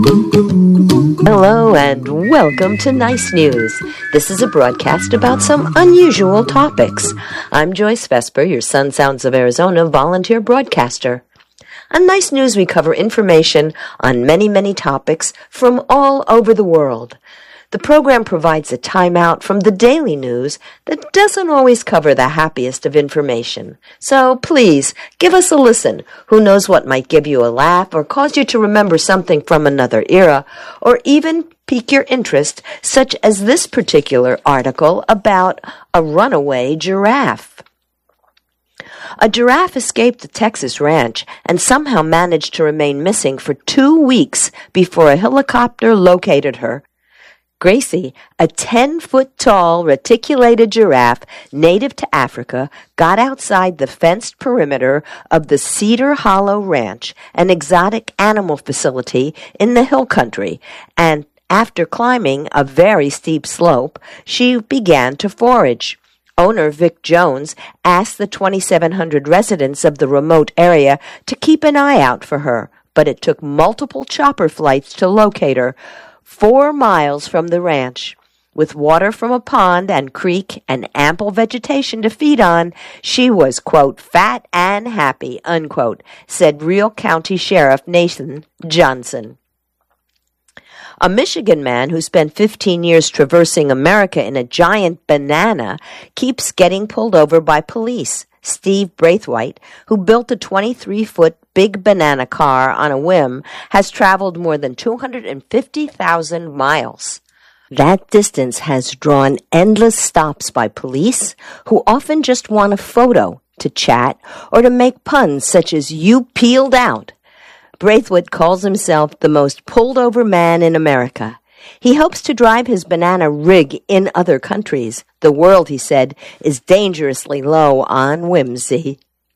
Hello and welcome to Nice News. This is a broadcast about some unusual topics. I'm Joyce Vesper, your Sun Sounds of Arizona volunteer broadcaster. On Nice News, we cover information on many topics from all over the world. The program provides a timeout from the daily news that doesn't always cover the happiest of information. So please, give us a listen. Who knows what might give you a laugh or cause you to remember something from another era, or even pique your interest, such as this particular article about a runaway giraffe. A giraffe escaped a Texas ranch and somehow managed to remain missing for 2 weeks before a helicopter located her. Gracie, a 10-foot-tall reticulated giraffe native to Africa, got outside the fenced perimeter of the Cedar Hollow Ranch, an exotic animal facility in the hill country, and after climbing a very steep slope, she began to forage. Owner Vic Jones asked the 2,700 residents of the remote area to keep an eye out for her, but it took multiple chopper flights to locate her, 4 miles from the ranch. With water from a pond and creek and ample vegetation to feed on, she was, quote, fat and happy, unquote, said Real County Sheriff Nathan Johnson. A Michigan man who spent 15 years traversing America in a giant banana keeps getting pulled over by police. Steve Braithwaite, who built a 23-foot big banana car on a whim, has traveled more than 250,000 miles. That distance has drawn endless stops by police, who often just want a photo to chat or to make puns such as "you peeled out." Braithwaite calls himself the most pulled-over man in America. He hopes to drive his banana rig in other countries. The world, he said, is dangerously low on whimsy.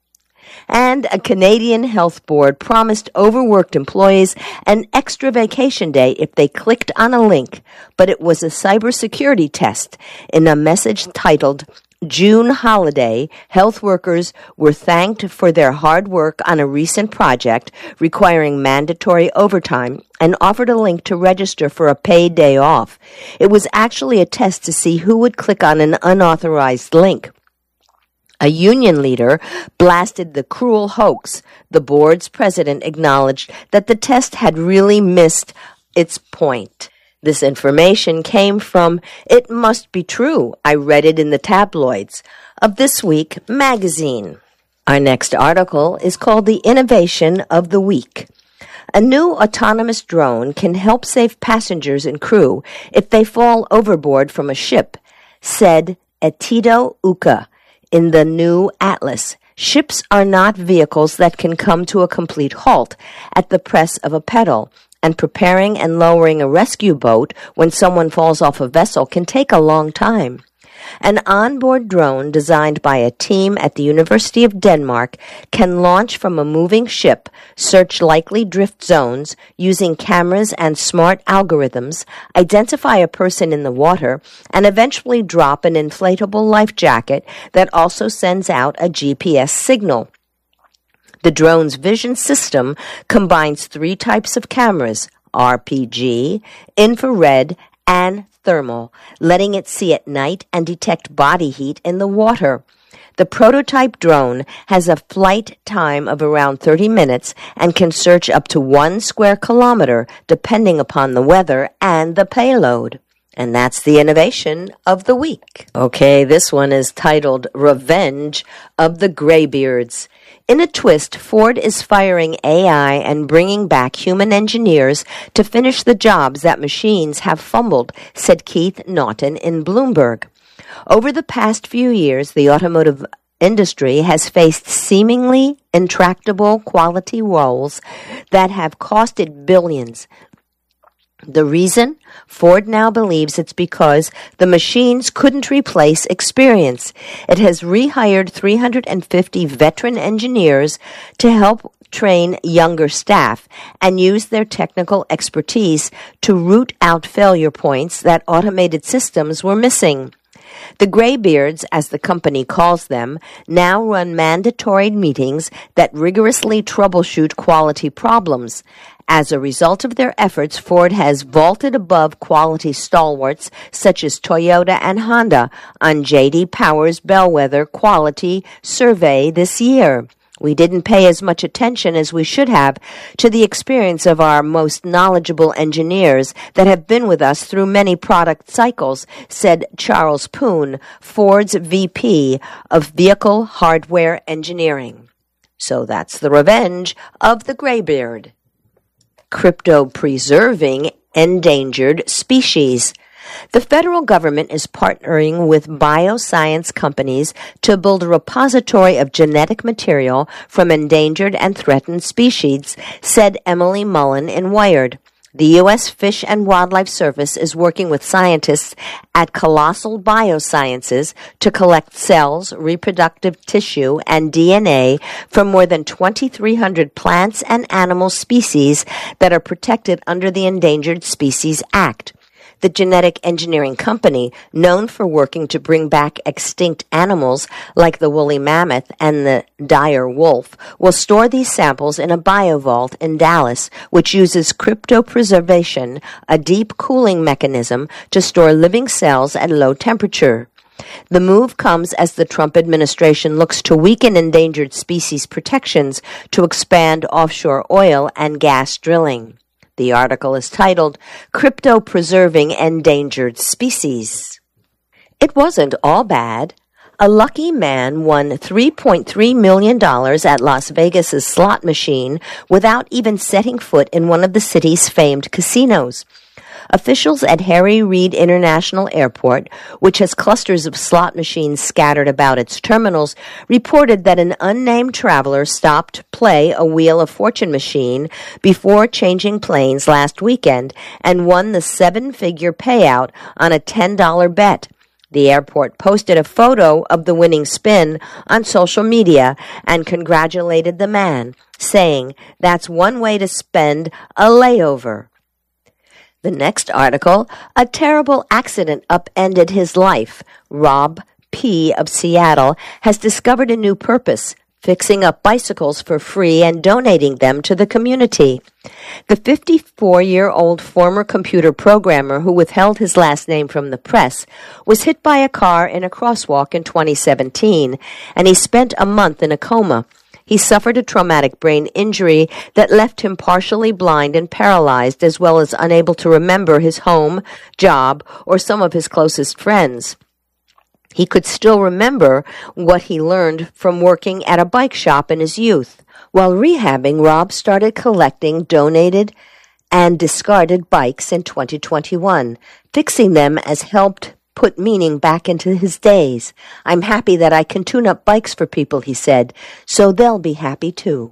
And a Canadian health board promised overworked employees an extra vacation day if they clicked on a link, but it was a cybersecurity test. In a message titled June Holiday, health workers were thanked for their hard work on a recent project requiring mandatory overtime and offered a link to register for a paid day off. It was actually a test to see who would click on an unauthorized link. A union leader blasted the cruel hoax. The board's president acknowledged that the test had really missed its point. This information came from It Must Be True. I read it in the tabloids of This Week magazine. Our next article is called The Innovation of the Week. A new autonomous drone can help save passengers and crew if they fall overboard from a ship, said Etito Uka in the New Atlas. Ships are not vehicles that can come to a complete halt at the press of a pedal, and preparing and lowering a rescue boat when someone falls off a vessel can take a long time. An onboard drone designed by a team at the University of Denmark can launch from a moving ship, search likely drift zones using cameras and smart algorithms, identify a person in the water, and eventually drop an inflatable life jacket that also sends out a GPS signal. The drone's vision system combines 3 types of cameras, RPG, infrared, and thermal, letting it see at night and detect body heat in the water. The prototype drone has a flight time of around 30 minutes and can search up to 1 square kilometer depending upon the weather and the payload. And that's the innovation of the week. Okay, this one is titled Revenge of the Graybeards. In a twist, Ford is firing AI and bringing back human engineers to finish the jobs that machines have fumbled, said Keith Naughton in Bloomberg. Over the past few years, the automotive industry has faced seemingly intractable quality woes that have cost it billions. The reason? Ford now believes it's because the machines couldn't replace experience. It has rehired 350 veteran engineers to help train younger staff and use their technical expertise to root out failure points that automated systems were missing. The Graybeards, as the company calls them, now run mandatory meetings that rigorously troubleshoot quality problems. As a result of their efforts, Ford has vaulted above quality stalwarts such as Toyota and Honda on J.D. Power's Bellwether Quality Survey this year. We didn't pay as much attention as we should have to the experience of our most knowledgeable engineers that have been with us through many product cycles, said Charles Poon, Ford's VP of Vehicle Hardware Engineering. So that's the revenge of the graybeard. Crypto-preserving endangered species. The federal government is partnering with bioscience companies to build a repository of genetic material from endangered and threatened species, said Emily Mullen in Wired. The U.S. Fish and Wildlife Service is working with scientists at Colossal Biosciences to collect cells, reproductive tissue, and DNA from more than 2,300 plants and animal species that are protected under the Endangered Species Act. The genetic engineering company, known for working to bring back extinct animals like the woolly mammoth and the dire wolf, will store these samples in a biovault in Dallas, which uses cryptopreservation, a deep cooling mechanism to store living cells at low temperature. The move comes as the Trump administration looks to weaken endangered species protections to expand offshore oil and gas drilling. The article is titled, Crypto-Preserving Endangered Species. It wasn't all bad. A lucky man won $3.3 million at Las Vegas's slot machine without even setting foot in one of the city's famed casinos. Officials at Harry Reid International Airport, which has clusters of slot machines scattered about its terminals, reported that an unnamed traveler stopped to play a Wheel of Fortune machine before changing planes last weekend and won the seven-figure payout on a $10 bet. The airport posted a photo of the winning spin on social media and congratulated the man, saying, "That's one way to spend a layover." The next article, a terrible accident upended his life. Rob P. of Seattle has discovered a new purpose, fixing up bicycles for free and donating them to the community. The 54-year-old former computer programmer who withheld his last name from the press was hit by a car in a crosswalk in 2017, and he spent a month in a coma. He suffered a traumatic brain injury that left him partially blind and paralyzed, as well as unable to remember his home, job, or some of his closest friends. He could still remember what he learned from working at a bike shop in his youth. While rehabbing, Rob started collecting donated and discarded bikes in 2021. Fixing them has helped put meaning back into his days. "I'm happy that I can tune up bikes for people," he said, "so they'll be happy too."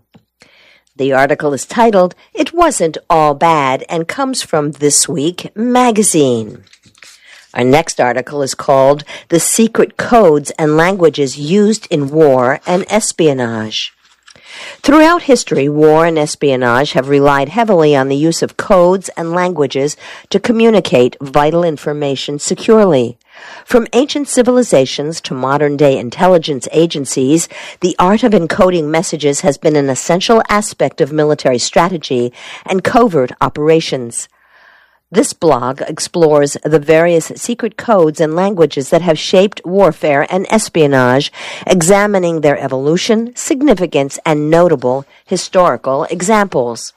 The article is titled, It Wasn't All Bad, and comes from This Week magazine. Our next article is called The Secret Codes and Languages Used in War and Espionage. Throughout history, war and espionage have relied heavily on the use of codes and languages to communicate vital information securely. From ancient civilizations to modern-day intelligence agencies, the art of encoding messages has been an essential aspect of military strategy and covert operations. This blog explores the various secret codes and languages that have shaped warfare and espionage, examining their evolution, significance, and notable historical examples.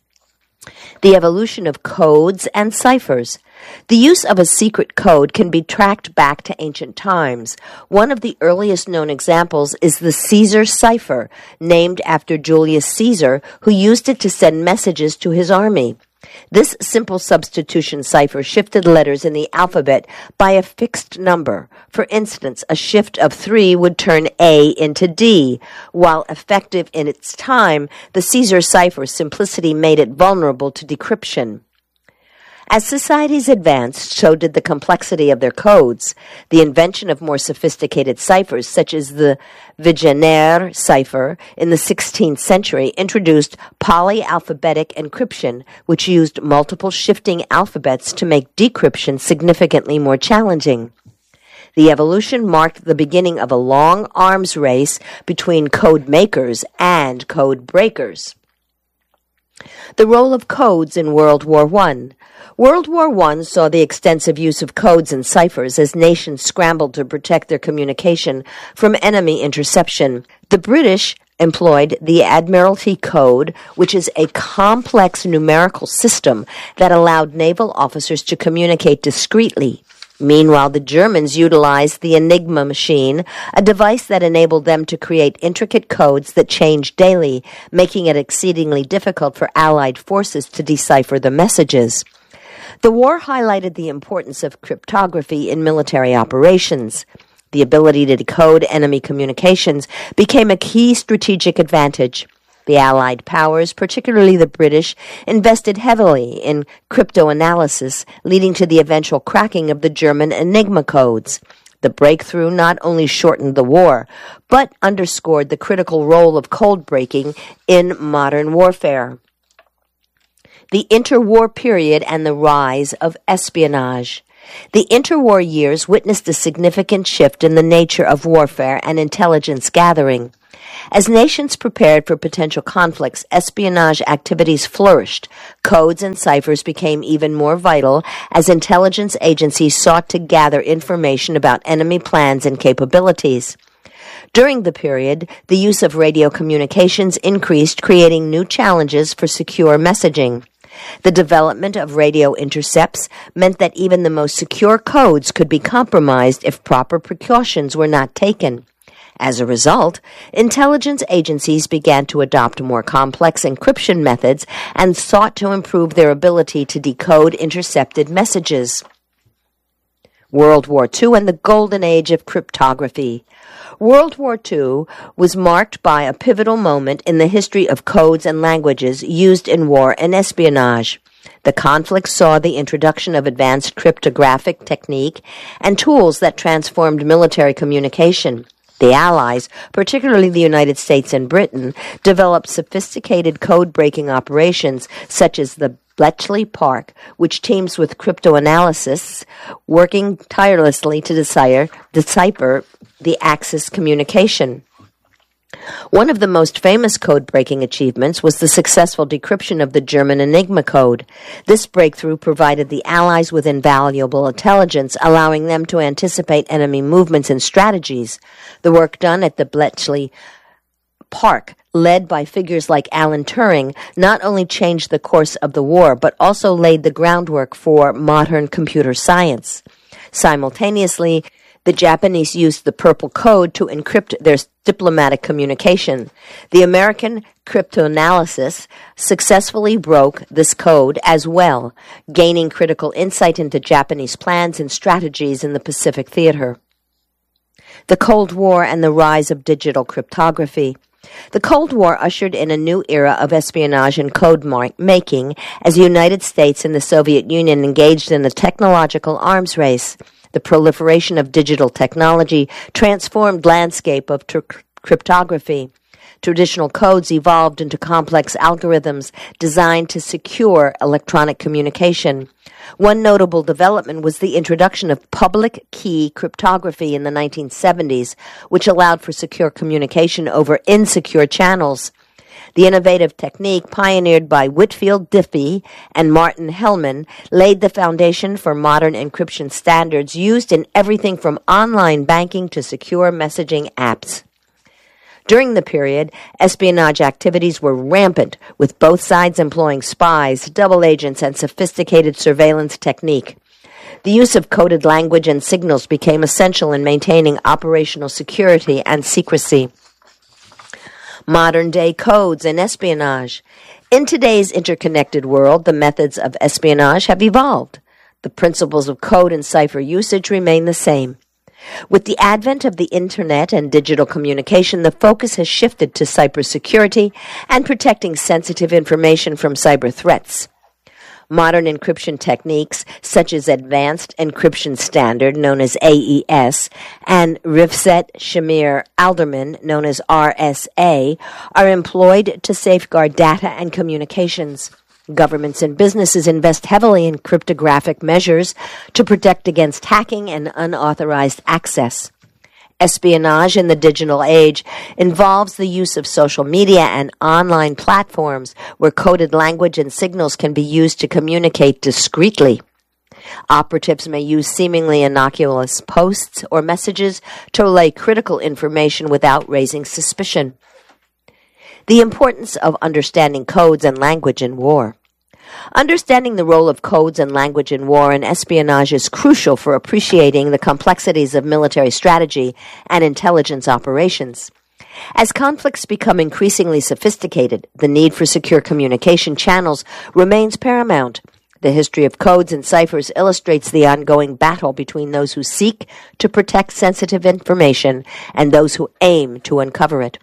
The evolution of codes and ciphers. The use of a secret code can be tracked back to ancient times. One of the earliest known examples is the Caesar cipher, named after Julius Caesar, who used it to send messages to his army. This simple substitution cipher shifted letters in the alphabet by a fixed number. For instance, a shift of 3 would turn A into D. While effective in its time, the Caesar cipher's simplicity made it vulnerable to decryption. As societies advanced, so did the complexity of their codes. The invention of more sophisticated ciphers, such as the Vigenère cipher in the 16th century, introduced polyalphabetic encryption, which used multiple shifting alphabets to make decryption significantly more challenging. The evolution marked the beginning of a long arms race between code makers and code breakers. The role of codes in World War I. World War I saw the extensive use of codes and ciphers as nations scrambled to protect their communication from enemy interception. The British employed the Admiralty Code, which is a complex numerical system that allowed naval officers to communicate discreetly. Meanwhile, the Germans utilized the Enigma machine, a device that enabled them to create intricate codes that changed daily, making it exceedingly difficult for Allied forces to decipher the messages. The war highlighted the importance of cryptography in military operations. The ability to decode enemy communications became a key strategic advantage. The Allied powers, particularly the British, invested heavily in cryptoanalysis, leading to the eventual cracking of the German Enigma codes. The breakthrough not only shortened the war, but underscored the critical role of code breaking in modern warfare. The interwar period and the rise of espionage. The interwar years witnessed a significant shift in the nature of warfare and intelligence gathering. As nations prepared for potential conflicts, espionage activities flourished. Codes and ciphers became even more vital as intelligence agencies sought to gather information about enemy plans and capabilities. During the period, the use of radio communications increased, creating new challenges for secure messaging. The development of radio intercepts meant that even the most secure codes could be compromised if proper precautions were not taken. As a result, intelligence agencies began to adopt more complex encryption methods and sought to improve their ability to decode intercepted messages. World War II and the Golden Age of Cryptography. World War II was marked by a pivotal moment in the history of codes and languages used in war and espionage. The conflict saw the introduction of advanced cryptographic technique and tools that transformed military communication. The Allies, particularly the United States and Britain, developed sophisticated code-breaking operations such as the Bletchley Park, which teams with cryptoanalysts working tirelessly to decipher the Axis communication. One of the most famous code-breaking achievements was the successful decryption of the German Enigma code. This breakthrough provided the Allies with invaluable intelligence, allowing them to anticipate enemy movements and strategies. The work done at the Bletchley Park, led by figures like Alan Turing, not only changed the course of the war, but also laid the groundwork for modern computer science. Simultaneously, the Japanese used the Purple Code to encrypt their diplomatic communication. The American cryptanalysis successfully broke this code as well, gaining critical insight into Japanese plans and strategies in the Pacific theater. The Cold War and the rise of digital cryptography. The Cold War ushered in a new era of espionage and code making as the United States and the Soviet Union engaged in a technological arms race. The proliferation of digital technology transformed landscape of cryptography. Traditional codes evolved into complex algorithms designed to secure electronic communication. One notable development was the introduction of public key cryptography in the 1970s, which allowed for secure communication over insecure channels. The innovative technique pioneered by Whitfield Diffie and Martin Hellman laid the foundation for modern encryption standards used in everything from online banking to secure messaging apps. During the period, espionage activities were rampant, with both sides employing spies, double agents, and sophisticated surveillance technique. The use of coded language and signals became essential in maintaining operational security and secrecy. Modern-day codes and espionage. In today's interconnected world, the methods of espionage have evolved. The principles of code and cipher usage remain the same. With the advent of the Internet and digital communication, the focus has shifted to cybersecurity and protecting sensitive information from cyber threats. Modern encryption techniques, such as Advanced Encryption Standard, known as AES, and Rivset-Shamir-Alderman, known as RSA, are employed to safeguard data and communications. Governments and businesses invest heavily in cryptographic measures to protect against hacking and unauthorized access. Espionage in the digital age involves the use of social media and online platforms where coded language and signals can be used to communicate discreetly. Operatives may use seemingly innocuous posts or messages to relay critical information without raising suspicion. The importance of understanding codes and language in war. Understanding the role of codes and language in war and espionage is crucial for appreciating the complexities of military strategy and intelligence operations. As conflicts become increasingly sophisticated, the need for secure communication channels remains paramount. The history of codes and ciphers illustrates the ongoing battle between those who seek to protect sensitive information and those who aim to uncover it.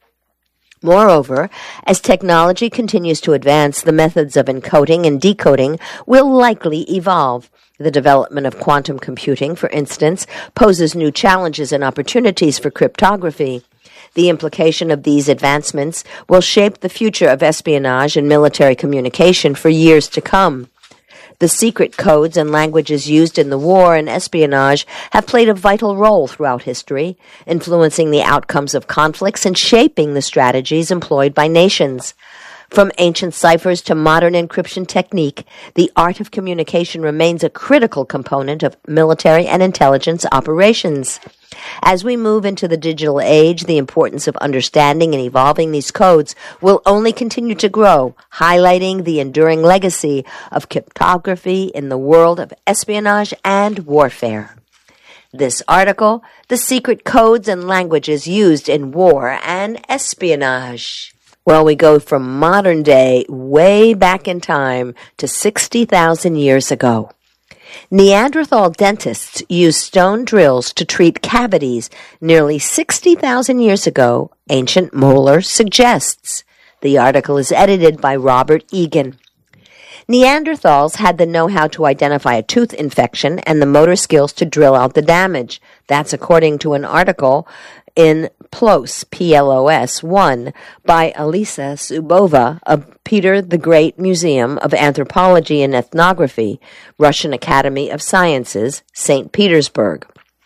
Moreover, as technology continues to advance, the methods of encoding and decoding will likely evolve. The development of quantum computing, for instance, poses new challenges and opportunities for cryptography. The implication of these advancements will shape the future of espionage and military communication for years to come. The secret codes and languages used in the war and espionage have played a vital role throughout history, influencing the outcomes of conflicts and shaping the strategies employed by nations. From ancient ciphers to modern encryption technique, the art of communication remains a critical component of military and intelligence operations. As we move into the digital age, the importance of understanding and evolving these codes will only continue to grow, highlighting the enduring legacy of cryptography in the world of espionage and warfare. This article, The Secret Codes and Languages Used in War and Espionage. Well, we go from modern day way back in time to 60,000 years ago. Neanderthal dentists used stone drills to treat cavities nearly 60,000 years ago, Ancient Molar suggests. The article is edited by Robert Egan. Neanderthals had the know-how to identify a tooth infection and the motor skills to drill out the damage. That's according to an article in PLOS, P-L-O-S, 1, by Alisa Zubova of Peter the Great Museum of Anthropology and Ethnography, Russian Academy of Sciences, St. Petersburg.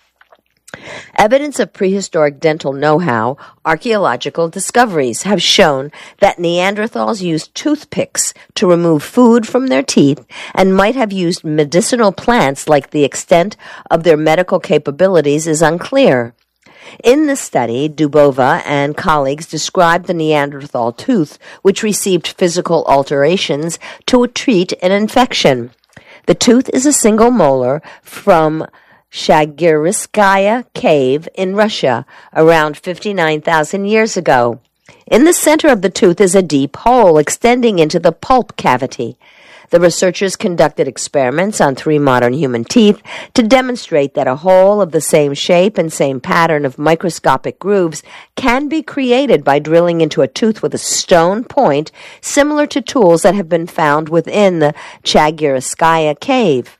Evidence of prehistoric dental know-how, archaeological discoveries have shown that Neanderthals used toothpicks to remove food from their teeth and might have used medicinal plants. Like the extent of their medical capabilities is unclear. In the study, Dubova and colleagues described the Neanderthal tooth, which received physical alterations to treat an infection. The tooth is a single molar from Shagirskaya Cave in Russia, around 59,000 years ago. In the center of the tooth is a deep hole extending into the pulp cavity. The researchers conducted experiments on 3 modern human teeth to demonstrate that a hole of the same shape and same pattern of microscopic grooves can be created by drilling into a tooth with a stone point, similar to tools that have been found within the Chagirskaya cave.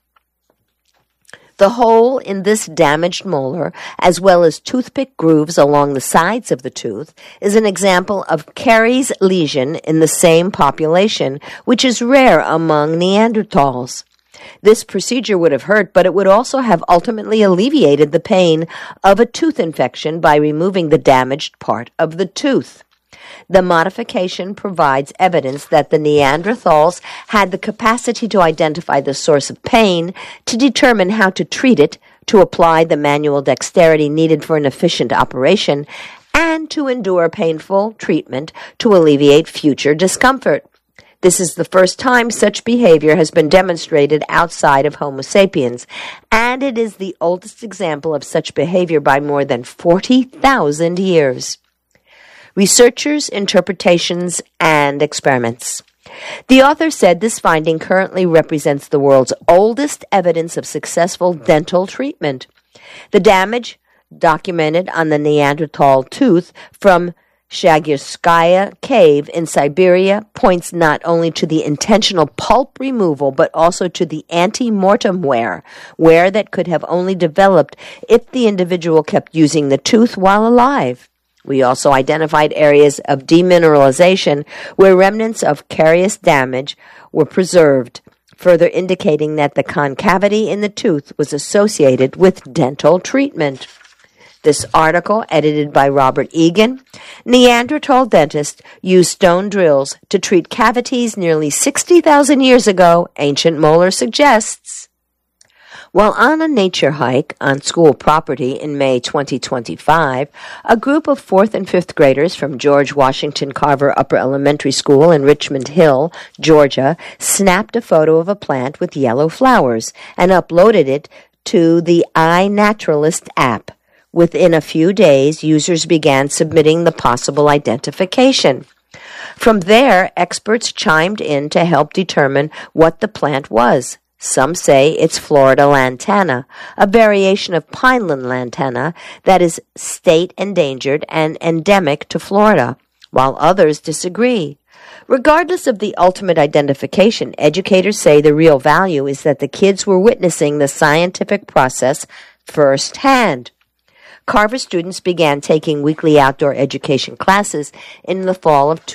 The hole in this damaged molar, as well as toothpick grooves along the sides of the tooth, is an example of caries lesion in the same population, which is rare among Neanderthals. This procedure would have hurt, but it would also have ultimately alleviated the pain of a tooth infection by removing the damaged part of the tooth. The modification provides evidence that the Neanderthals had the capacity to identify the source of pain, to determine how to treat it, to apply the manual dexterity needed for an efficient operation, and to endure painful treatment to alleviate future discomfort. This is the first time such behavior has been demonstrated outside of Homo sapiens, and it is the oldest example of such behavior by more than 40,000 years. Researchers, interpretations, and experiments. The author said this finding currently represents the world's oldest evidence of successful dental treatment. The damage documented on the Neanderthal tooth from Shagirskaya Cave in Siberia points not only to the intentional pulp removal, but also to the ante-mortem wear that could have only developed if the individual kept using the tooth while alive. We also identified areas of demineralization where remnants of carious damage were preserved, further indicating that the concavity in the tooth was associated with dental treatment. This article, edited by Robert Egan. Neanderthal dentists used stone drills to treat cavities nearly 60,000 years ago, ancient molar suggests. While on a nature hike on school property in May 2025, a group of 4th and 5th graders from George Washington Carver Upper Elementary School in Richmond Hill, Georgia, snapped a photo of a plant with yellow flowers and uploaded it to the iNaturalist app. Within a few days, users began submitting the possible identification. From there, experts chimed in to help determine what the plant was. Some say it's Florida lantana, a variation of pineland lantana that is state endangered and endemic to Florida, while others disagree. Regardless of the ultimate identification, educators say the real value is that the kids were witnessing the scientific process firsthand. Carver students began taking weekly outdoor education classes in the fall of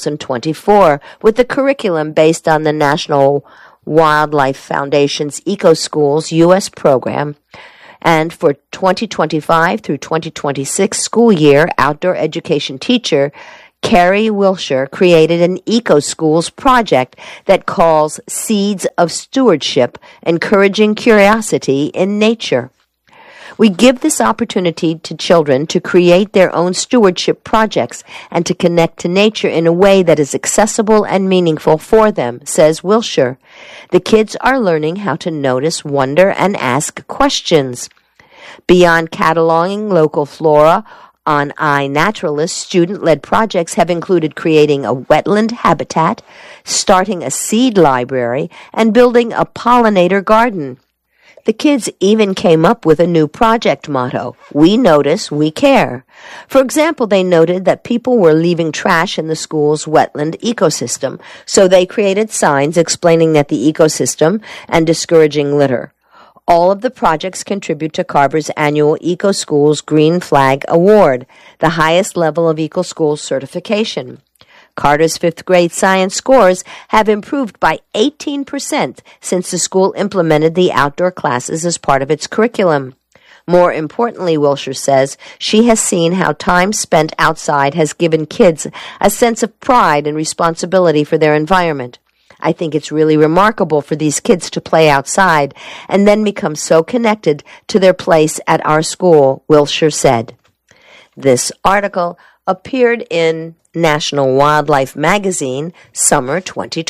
2024 with the curriculum based on the National Wildlife Foundation's EcoSchools U.S. program. And for 2025 through 2026 school year, outdoor education teacher Carrie Wilshire created an EcoSchools project that calls Seeds of Stewardship, Encouraging Curiosity in Nature. We give this opportunity to children to create their own stewardship projects and to connect to nature in a way that is accessible and meaningful for them, says Wilshire. The kids are learning how to notice, wonder, and ask questions. Beyond cataloging local flora on iNaturalist, student-led projects have included creating a wetland habitat, starting a seed library, and building a pollinator garden. The kids even came up with a new project motto, "We notice, we care." For example, they noted that people were leaving trash in the school's wetland ecosystem, so they created signs explaining that the ecosystem and discouraging litter. All of the projects contribute to Carver's annual EcoSchools Green Flag Award, the highest level of EcoSchools certification. Carter's 5th grade science scores have improved by 18% since the school implemented the outdoor classes as part of its curriculum. More importantly, Wilshire says, she has seen how time spent outside has given kids a sense of pride and responsibility for their environment. I think it's really remarkable for these kids to play outside and then become so connected to their place at our school, Wilshire said. This article appeared in National Wildlife Magazine, Summer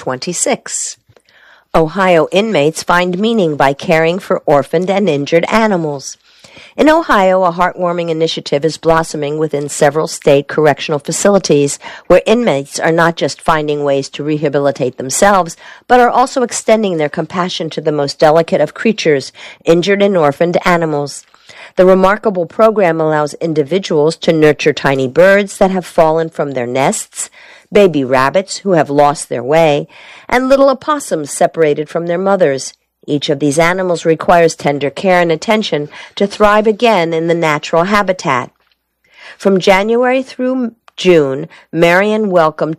2026. Ohio inmates find meaning by caring for orphaned and injured animals. In Ohio, a heartwarming initiative is blossoming within several state correctional facilities where inmates are not just finding ways to rehabilitate themselves, but are also extending their compassion to the most delicate of creatures, injured and orphaned animals. The remarkable program allows individuals to nurture tiny birds that have fallen from their nests, baby rabbits who have lost their way, and little opossums separated from their mothers. Each of these animals requires tender care and attention to thrive again in the natural habitat. From January through June, Marion welcomed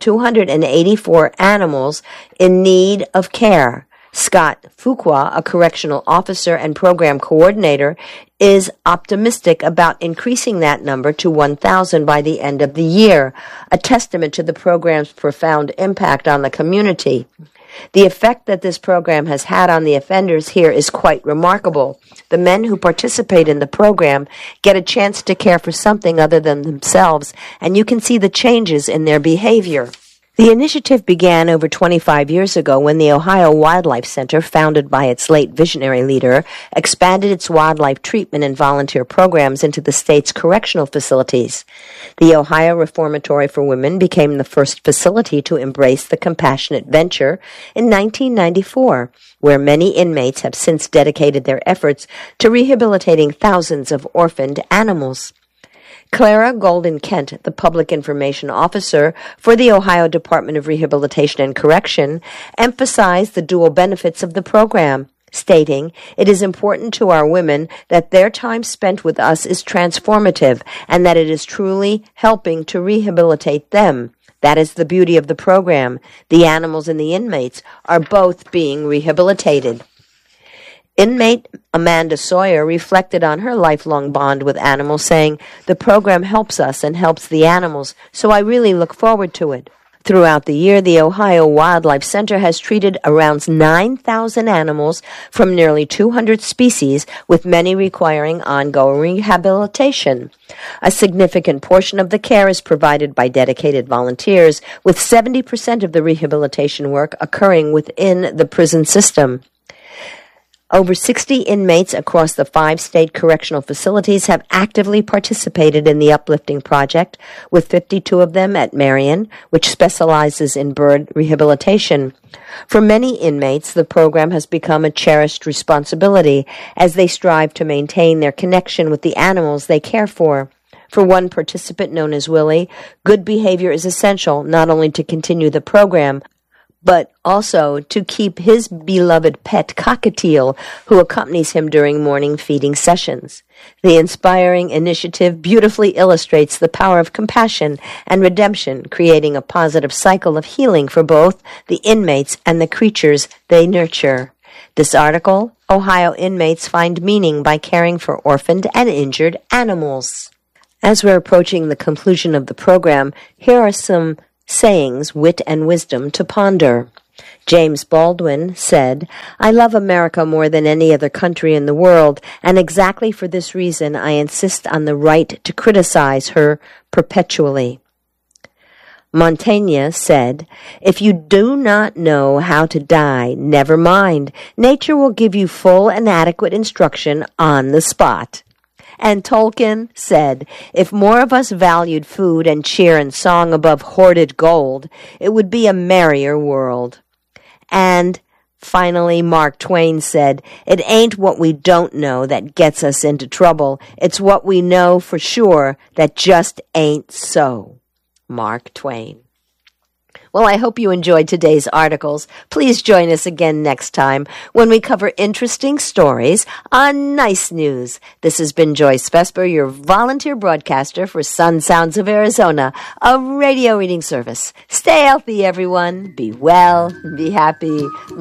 284 animals in need of care. Scott Fuqua, a correctional officer and program coordinator, is optimistic about increasing that number to 1,000 by the end of the year, a testament to the program's profound impact on the community. The effect that this program has had on the offenders here is quite remarkable. The men who participate in the program get a chance to care for something other than themselves, and you can see the changes in their behavior. The initiative began over 25 years ago when the Ohio Wildlife Center, founded by its late visionary leader, expanded its wildlife treatment and volunteer programs into the state's correctional facilities. The Ohio Reformatory for Women became the first facility to embrace the compassionate venture in 1994, where many inmates have since dedicated their efforts to rehabilitating thousands of orphaned animals. Clara Golden Kent, the Public Information Officer for the Ohio Department of Rehabilitation and Correction, emphasized the dual benefits of the program, stating, "It is important to our women that their time spent with us is transformative and that it is truly helping to rehabilitate them. That is the beauty of the program. The animals and the inmates are both being rehabilitated." Inmate Amanda Sawyer reflected on her lifelong bond with animals, saying, "The program helps us and helps the animals, so I really look forward to it." Throughout the year, the Ohio Wildlife Center has treated around 9,000 animals from nearly 200 species, with many requiring ongoing rehabilitation. A significant portion of the care is provided by dedicated volunteers, with 70% of the rehabilitation work occurring within the prison system. Over 60 inmates across the 5 state correctional facilities have actively participated in the Uplifting Project, with 52 of them at Marion, which specializes in bird rehabilitation. For many inmates, the program has become a cherished responsibility as they strive to maintain their connection with the animals they care for. For one participant known as Willie, good behavior is essential not only to continue the program, but also to keep his beloved pet cockatiel, who accompanies him during morning feeding sessions. The inspiring initiative beautifully illustrates the power of compassion and redemption, creating a positive cycle of healing for both the inmates and the creatures they nurture. This article, Ohio Inmates Find Meaning by Caring for Orphaned and Injured Animals. As we're approaching the conclusion of the program, here are some sayings, wit, and wisdom to ponder. James Baldwin said, "I love America more than any other country in the world, and exactly for this reason I insist on the right to criticize her perpetually." Montaigne said, "If you do not know how to die, never mind. Nature will give you full and adequate instruction on the spot." And Tolkien said, "If more of us valued food and cheer and song above hoarded gold, it would be a merrier world." And finally, Mark Twain said, "It ain't what we don't know that gets us into trouble. It's what we know for sure that just ain't so." Mark Twain. Well, I hope you enjoyed today's articles. Please join us again next time when we cover interesting stories on Nice News. This has been Joyce Vesper, your volunteer broadcaster for Sun Sounds of Arizona, a radio reading service. Stay healthy, everyone. Be well. Be happy.